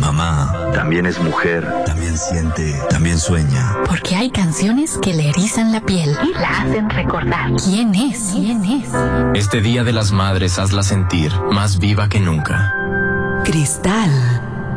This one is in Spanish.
Mamá también es mujer, también siente, también sueña. Porque hay canciones que le erizan la piel y la hacen recordar quién es. Este Día de las Madres hazla sentir más viva que nunca. Cristal.